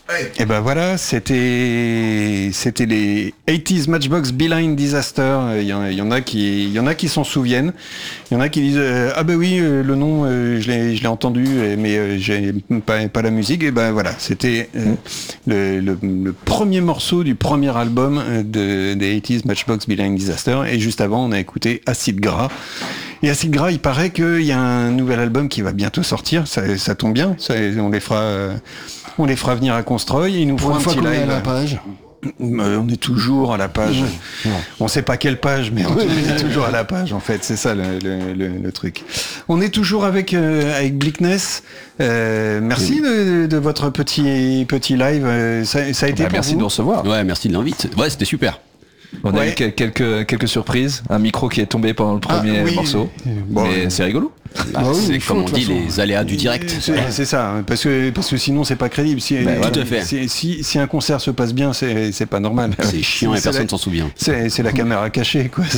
Et ben voilà, c'était les 80s Matchbox Beeline Disaster. Il y en a qui s'en souviennent. Il y en a qui disent ah ben oui, le nom je l'ai entendu, mais j'ai pas la musique. Et ben voilà, c'était le premier morceau du premier album des 80s Matchbox Beeline Disaster. Et juste avant, on a écouté Acid Gras. Et Acid Gras, il paraît qu'il y a un nouvel album qui va bientôt sortir. Ça tombe bien. On les fera venir à Constroy. Ils nous font un petit live. À la page. On est toujours à la page. On sait pas quelle page, mais on est toujours à la page. En fait, c'est ça le truc. On est toujours avec Bleakness. Merci de votre petit live. Ça a été. Merci de nous recevoir. Ouais, merci de l'invite. Ouais, c'était super. On a eu quelques surprises, un micro qui est tombé pendant le premier morceau, mais c'est rigolo. C'est comme on dit, les aléas du direct. C'est ça, parce que sinon c'est pas crédible. Si un concert se passe bien, c'est pas normal. C'est chiant et personne s'en souvient. C'est la caméra cachée, quoi.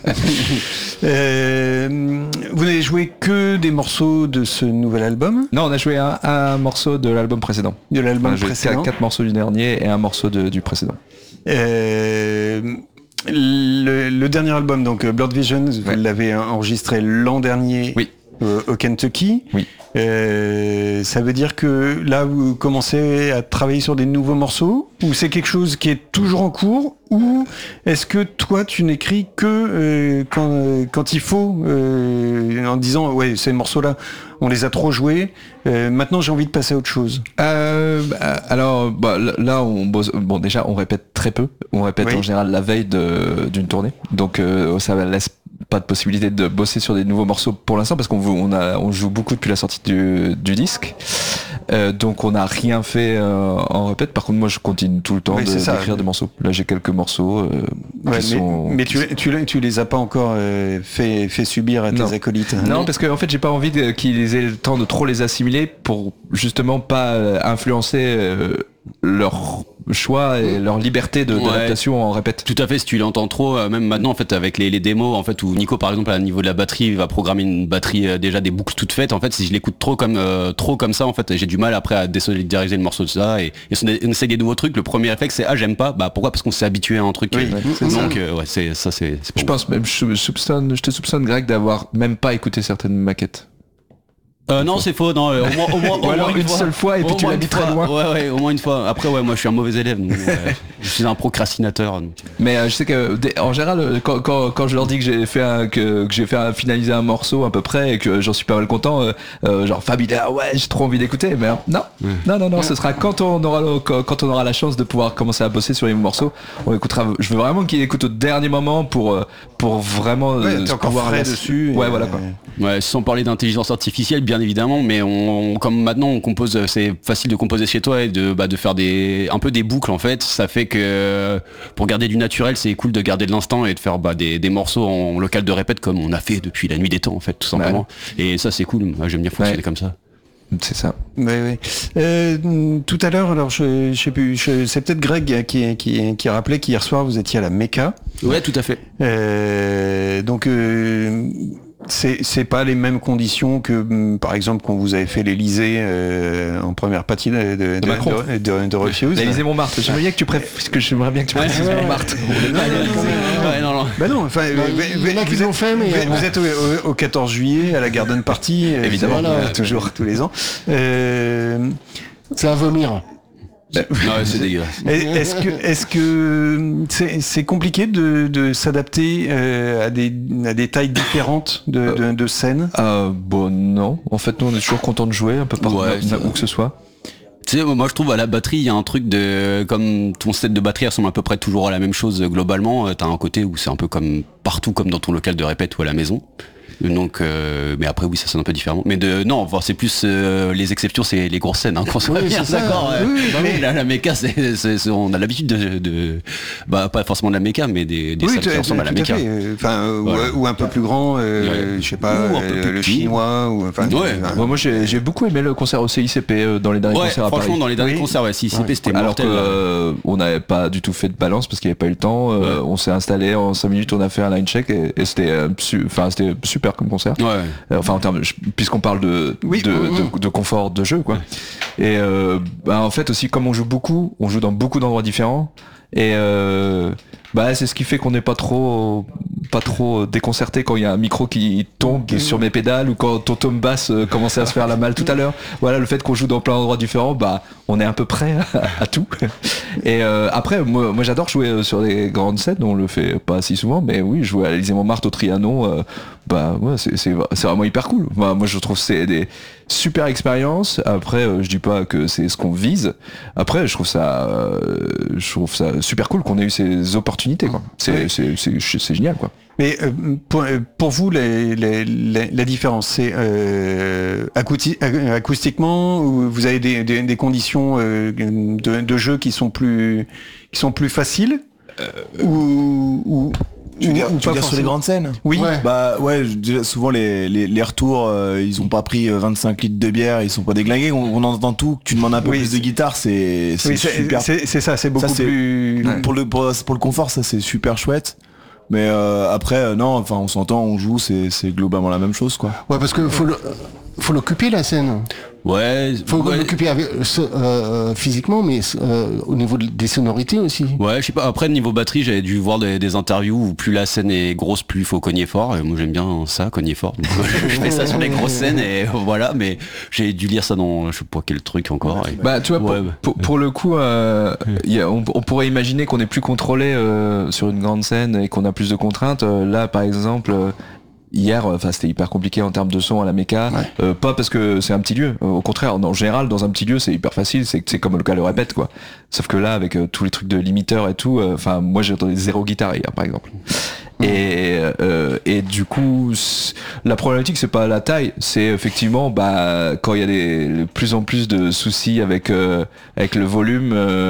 Vous n'avez joué que des morceaux de ce nouvel album ? Non, on a joué un morceau de l'album précédent. De l'album précédent. 4 morceaux du dernier et un morceau du précédent. Le dernier album, donc Blurred Visions, vous l'avez enregistré l'an dernier au Kentucky. Oui. Ça veut dire que là, vous commencez à travailler sur des nouveaux morceaux, ou c'est quelque chose qui est toujours en cours, ou est-ce que toi, tu n'écris que quand il faut, en disant ces morceaux-là, on les a trop joués, maintenant j'ai envie de passer à autre chose. Alors là on bosse. Bon, déjà on répète très peu. On répète en général la veille d'une tournée, donc ça laisse pas de possibilité de bosser sur des nouveaux morceaux pour l'instant parce qu'on joue beaucoup depuis la sortie du disque. Donc on n'a rien fait en répète. Par contre moi je continue tout le temps d'écrire des morceaux. Là j'ai quelques morceaux mais tu les as pas encore fait subir à tes acolytes. Non, parce que en fait j'ai pas envie qu'ils aient le temps de trop les assimiler pour justement pas influencer leur choix et leur liberté d'adaptation en répète. Tout à fait, si tu l'entends trop, même maintenant en fait avec les démos en fait où Nico par exemple à niveau de la batterie il va programmer une batterie déjà des boucles toutes faites, en fait si je l'écoute trop comme ça en fait j'ai du mal après à désolidariser le morceau de ça et si on essaie des nouveaux trucs, le premier réflexe c'est j'aime pas, pourquoi, parce qu'on s'est habitué à un truc donc c'est je pense même je te soupçonne Greg d'avoir même pas écouté certaines maquettes. Non, c'est faux. Non, au moins une seule fois et puis tu l'as mis très loin. Ouais, au moins une fois. Après, moi, je suis un mauvais élève. Donc, je suis un procrastinateur. Donc. Mais je sais que, en général, quand je leur dis que j'ai fait finaliser un morceau à peu près et que j'en suis pas mal content, genre Fab il dit j'ai trop envie d'écouter. Mais non, ce sera quand on aura la chance de pouvoir commencer à bosser sur les morceaux. On écoutera. Je veux vraiment qu'il écoute au dernier moment pour vraiment pouvoir aller dessus. Ouais, voilà quoi. Ouais, sans parler d'intelligence artificielle, bien évidemment, mais comme maintenant on compose, c'est facile de composer chez toi et de faire un peu des boucles en fait. Ça fait que pour garder du naturel, c'est cool de garder de l'instant et de faire des morceaux en local de répète comme on a fait depuis la nuit des temps en fait, tout simplement. Et ça c'est cool. Moi, j'aime bien fonctionner comme ça. C'est ça. Oui. Tout à l'heure, alors je sais plus, c'est peut-être Greg qui rappelait qu'hier soir vous étiez à la Mecca. Ouais, tout à fait. Donc c'est pas les mêmes conditions que par exemple quand vous avez fait l'Elysée en première partie de Refuse. L'Elysée Montmartre. J'aimerais bien que tu précises Montmartre. Non, enfin vous êtes au 14 juillet à la Garden Party, évidemment, toujours tous les ans. C'est à vomir. Non, c'est dégueulasse. Est-ce que c'est compliqué de s'adapter à des tailles différentes de scène? Non. En fait, nous on est toujours content de jouer un peu partout où que ce soit. Tu sais, moi je trouve à la batterie il y a un truc comme ton set de batterie ressemble à peu près toujours à la même chose globalement. T'as un côté où c'est un peu comme partout comme dans ton local de répète ou à la maison. Donc mais après oui ça sonne un peu différemment, mais c'est plus les exceptions, c'est les grosses scènes qu'on soit bien d'accord. La Mecca on a l'habitude de pas forcément de la Mecca mais des salles qui ressemblent à la Mecca, ou un peu plus grand, je sais pas, le chinois ou moi j'ai beaucoup aimé le concert au CICP dans les derniers concerts à Paris. Franchement dans les derniers concerts CICP c'était mortel. Alors on n'avait pas du tout fait de balance parce qu'il n'y avait pas eu le temps. On s'est installé en 5 minutes, on a fait un line check et c'était super super comme concert. Ouais. Enfin en termes, puisqu'on parle de confort de jeu, quoi. Et en fait aussi, comme on joue dans beaucoup d'endroits différents. Et c'est ce qui fait qu'on n'est pas trop déconcerté quand il y a un micro qui tombe sur mes pédales ou quand ton tome basse commençait à se faire la malle tout à l'heure. Voilà, le fait qu'on joue dans plein d'endroits différents, on est un peu prêt à tout. Et après, moi j'adore jouer sur des grandes scènes, on le fait pas si souvent, mais oui, jouer à l'Élysée-Montmartre, au Trianon, c'est vraiment hyper cool. Moi je trouve que c'est des super expériences. Après, je dis pas que c'est ce qu'on vise. Après, je trouve ça super cool qu'on ait eu ces opportunités, quoi. C'est génial, quoi. Mais pour vous, la différence, c'est acoustiquement, ou vous avez des conditions de jeu qui sont plus faciles, ou tu veux dire sur les grandes scènes? Oui. Souvent les retours, ils ont pas pris 25 litres de bière, ils sont pas déglingués, on entend tout. Tu demandes un peu plus de guitare, c'est super. C'est ça, c'est beaucoup plus. Pour le confort, ça c'est super chouette. Mais après, non, enfin on s'entend, on joue, c'est globalement la même chose, quoi. Ouais, parce que faut l'occuper, la scène. Ouais. Faut l'occuper physiquement, mais au niveau des sonorités aussi. Ouais, je sais pas. Après, niveau batterie, j'avais dû voir des interviews où plus la scène est grosse, plus il faut cogner fort. Et moi, j'aime bien ça, cogner fort. Donc, je fais ça sur les grosses scènes et voilà. Mais j'ai dû lire ça dans je sais pas quel truc encore. Et... tu vois, pour le coup, on pourrait imaginer qu'on est plus contrôlé sur une grande scène et qu'on a plus de contraintes. Là, par exemple. Hier, c'était hyper compliqué en termes de son à la méca, pas parce que c'est un petit lieu, au contraire, en général dans un petit lieu c'est hyper facile, c'est comme le cas le répète, quoi. Sauf que là avec tous les trucs de limiteur et tout, moi j'ai entendu 0 guitare hier par exemple. Et du coup la problématique c'est pas la taille, c'est effectivement quand il y a de plus en plus de soucis avec le volume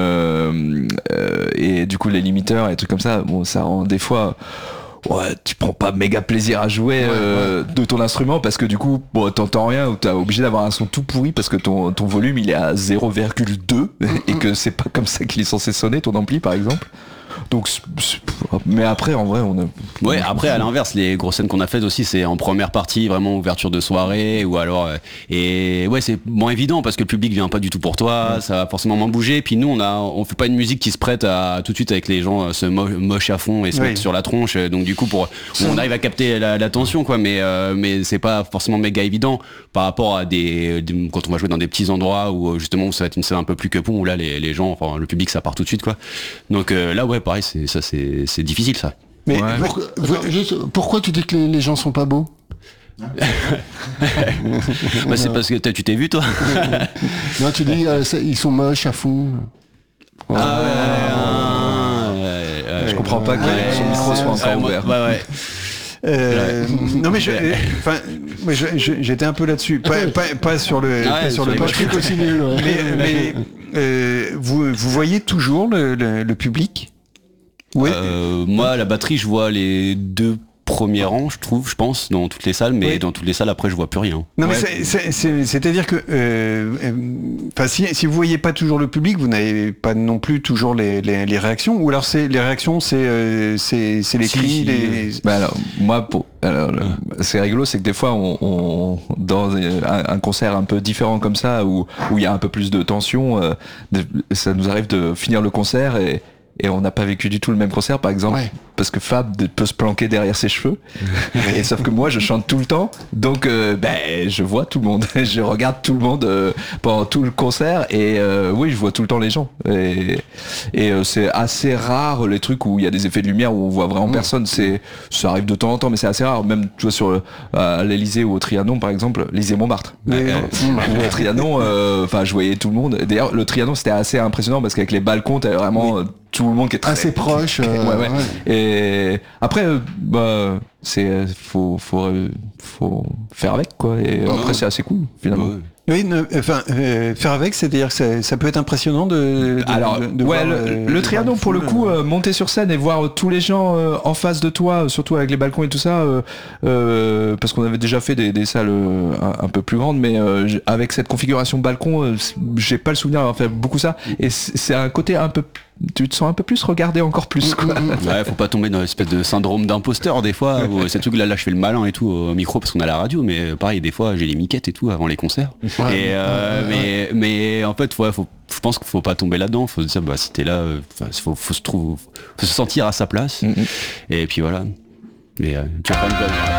et du coup les limiteurs et des trucs comme ça, ça rend des fois tu prends pas méga plaisir à jouer de ton instrument parce que du coup t'entends rien ou t'es obligé d'avoir un son tout pourri parce que ton volume il est à 0,2 et que c'est pas comme ça qu'il est censé sonner ton ampli par exemple. Donc, mais après, en vrai, après, à l'inverse, les grosses scènes qu'on a faites aussi, c'est en première partie, vraiment ouverture de soirée, ou alors, c'est moins évident parce que le public vient pas du tout pour toi, ça va forcément moins bouger. Puis nous, on fait pas une musique qui se prête à tout de suite avec les gens se moche à fond et se mettre sur la tronche. Donc du coup, on arrive à capter l'attention, quoi. Mais c'est pas forcément méga évident par rapport à quand on va jouer dans des petits endroits où justement ça va être une scène un peu plus que pont où là les gens, enfin le public ça part tout de suite, quoi. Donc là, pareil, c'est difficile, ça. Mais pourquoi tu dis que les gens sont pas beaux? C'est parce que tu t'es vu, toi. Non, tu dis ils sont moches à fond. Je comprends pas que son micro soit encore ouvert. Non mais j'étais un peu là-dessus, pas sur le truc aussi nul. Mais vous voyez toujours le public? Oui. Moi, la batterie, je vois les 2 premiers rangs, je pense, dans toutes les salles, mais dans toutes les salles, après, je vois plus rien. Non, mais c'est-à-dire que, si vous voyez pas toujours le public, vous n'avez pas non plus toujours les réactions, ou alors les réactions, c'est les cris, c'est rigolo, c'est que des fois, dans un concert un peu différent comme ça, où il y a un peu plus de tension, ça nous arrive de finir le concert et on n'a pas vécu du tout le même concert, par exemple, parce que Fab peut se planquer derrière ses cheveux, et sauf que moi je chante tout le temps, donc je vois tout le monde, je regarde tout le monde pendant tout le concert, et je vois tout le temps les gens, et c'est assez rare les trucs où il y a des effets de lumière où on voit vraiment personne, ça arrive de temps en temps, mais c'est assez rare, même tu vois sur à l'Élysée ou au Trianon par exemple, l'Élysée-Montmartre, au Trianon, je voyais tout le monde. D'ailleurs le Trianon c'était assez impressionnant parce qu'avec les balcons t'avais vraiment tout le monde qui est très assez proche. Et après, faut faire avec, quoi. Et après, c'est assez cool, finalement. Oui, faire avec, c'est-à-dire que ça peut être impressionnant de voir le Trianon, pour le coup, monter sur scène et voir tous les gens en face de toi, surtout avec les balcons et tout ça, parce qu'on avait déjà fait des salles un peu plus grandes, mais avec cette configuration balcon, j'ai pas le souvenir d'avoir fait beaucoup ça, et c'est un côté un peu tu te sens un peu plus regardé encore plus, quoi. Ouais, faut pas tomber dans l'espèce de syndrome d'imposteur des fois. Où ces trucs là, je fais le malin et tout au micro parce qu'on a la radio, mais pareil, des fois j'ai les miquettes et tout avant les concerts. Mais en fait, je pense qu'il faut pas tomber là-dedans. Faut se dire, si t'es là, faut se sentir à sa place. Et puis voilà. Mais tu vas pas me